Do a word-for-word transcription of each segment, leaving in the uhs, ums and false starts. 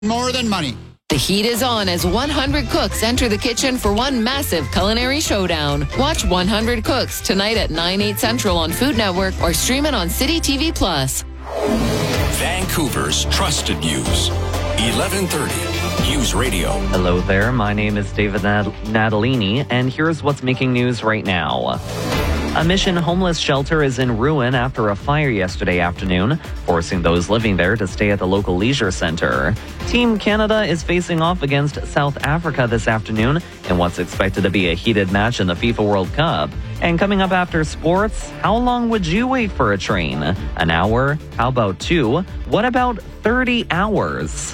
more than money. The heat is on as one hundred cooks enter the kitchen for one massive culinary showdown. Watch one hundred Cooks tonight at nine, eight Central on Food Network or stream it on City T V Plus. Vancouver's trusted news. eleven thirty News Radio. Hello there. My name is David Nad- Natalini, and here's what's making news right now. A Mission homeless shelter is in ruin after a fire yesterday afternoon, forcing those living there to stay at the local leisure center. Team Canada is facing off against South Africa this afternoon in what's expected to be a heated match in the FIFA World Cup. And coming up after sports, how long would you wait for a train? An hour? How about two? What about thirty hours?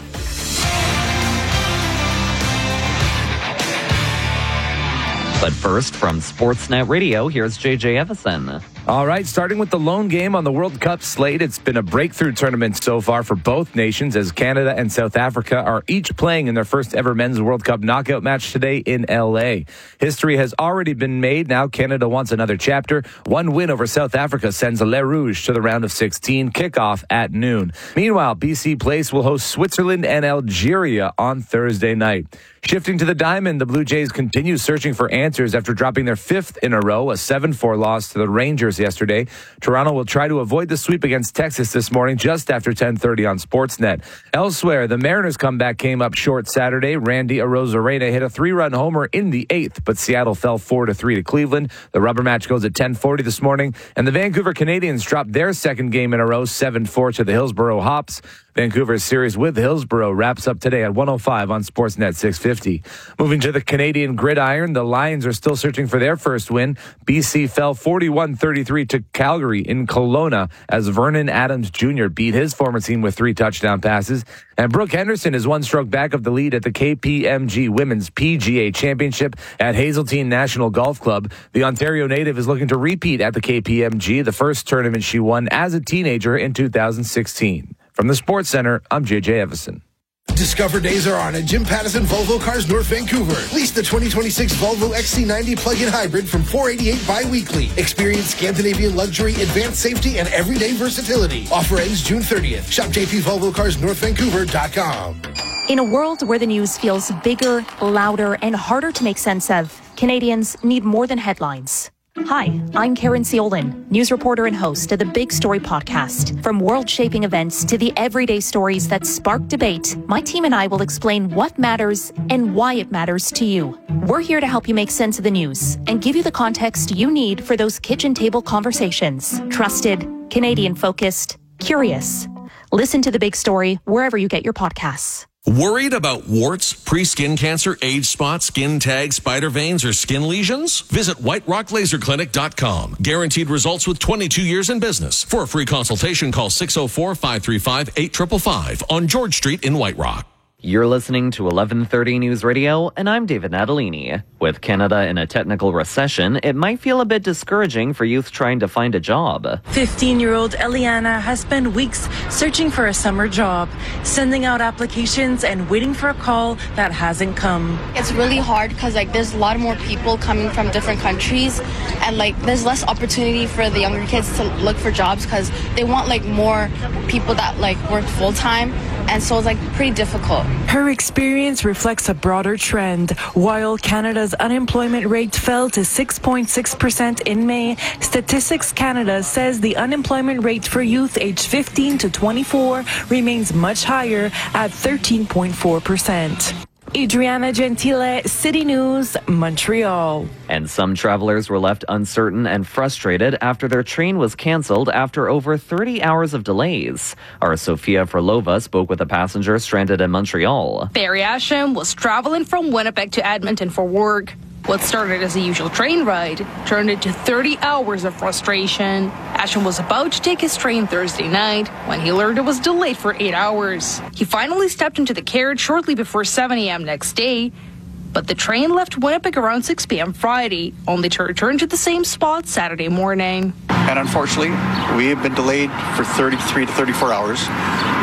But first, from Sportsnet Radio, here's J J Evison. All right, starting with the lone game on the World Cup slate, it's been a breakthrough tournament so far for both nations as Canada and South Africa are each playing in their first ever Men's World Cup knockout match today in L A. History has already been made. Now Canada wants another chapter. One win over South Africa sends Les Rouges to the round of sixteen, kickoff at noon. Meanwhile, B C Place will host Switzerland and Algeria on Thursday night. Shifting to the diamond, the Blue Jays continue searching for answers after dropping their fifth in a row, a seven four loss to the Rangers yesterday. Toronto will try to avoid the sweep against Texas this morning just after ten thirty on Sportsnet. Elsewhere, the Mariners' comeback came up short Saturday. Randy Arozarena hit a three-run homer in the eighth, but Seattle fell four to three to Cleveland. The rubber match goes at ten forty this morning, and the Vancouver Canadians dropped their second game in a row, seven four to the Hillsborough Hops. Vancouver's series with Hillsborough wraps up today at one oh five on Sportsnet six fifty. Moving to the Canadian gridiron, the Lions are still searching for their first win. B C fell forty-one thirty-three to Calgary in Kelowna as Vernon Adams Junior beat his former team with three touchdown passes. And Brooke Henderson is one stroke back of the lead at the K P M G Women's P G A Championship at Hazeltine National Golf Club. The Ontario native is looking to repeat at the K P M G, the first tournament she won as a teenager in two thousand sixteen. From the Sports Center, I'm J J Evison. Discover days are on at Jim Pattison Volvo Cars North Vancouver. Lease the twenty twenty-six Volvo X C ninety plug-in hybrid from four eighty-eight bi-weekly. Experience Scandinavian luxury, advanced safety, and everyday versatility. Offer ends June thirtieth. Shop J P Volvo Cars North Vancouver dot com. In a world where the news feels bigger, louder, and harder to make sense of, Canadians need more than headlines. Hi, I'm Karen Seolin, news reporter and host of the Big Story podcast. From world-shaping events to the everyday stories that spark debate, my team and I will explain what matters and why it matters to you. We're here to help you make sense of the news and give you the context you need for those kitchen table conversations. Trusted, Canadian-focused, curious. Listen to The Big Story wherever you get your podcasts. Worried about warts, pre-skin cancer, age spots, skin tags, spider veins, or skin lesions? Visit white rock laser clinic dot com. Guaranteed results with twenty-two years in business. For a free consultation, call six oh four, five three five, eight five five five on George Street in White Rock. You're listening to eleven thirty News Radio, and I'm David Natalini. With Canada in a technical recession, it might feel a bit discouraging for youth trying to find a job. fifteen-year-old Eliana has spent weeks searching for a summer job, sending out applications and waiting for a call that hasn't come. It's really hard because like there's a lot more people coming from different countries, and like there's less opportunity for the younger kids to look for jobs because they want like more people that like work full-time, and so it's like pretty difficult. Her experience reflects a broader trend. While Canada's unemployment rate fell to six point six percent in May, Statistics Canada says the unemployment rate for youth aged fifteen to twenty-four remains much higher at thirteen point four percent. Adriana Gentile, City News, Montreal. And some travelers were left uncertain and frustrated after their train was canceled after over thirty hours of delays. Our Sofia Frolova spoke with a passenger stranded in Montreal. Barry Asham was traveling from Winnipeg to Edmonton for work. What started as a usual train ride turned into thirty hours of frustration. Asham was about to take his train Thursday night when he learned it was delayed for eight hours. He finally stepped into the carriage shortly before seven a.m. next day, but the train left Winnipeg around six p.m. Friday, only to return to the same spot Saturday morning. And unfortunately, we have been delayed for thirty-three to thirty-four hours.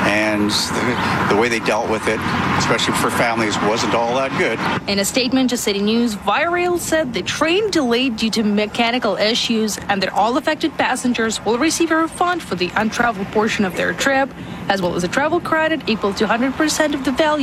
and the, the way they dealt with it, especially for families, wasn't all that good. In a statement to City News, Via Rail said the train delayed due to mechanical issues and that all affected passengers will receive a refund for the untraveled portion of their trip, as well as a travel credit equal to one hundred percent of the value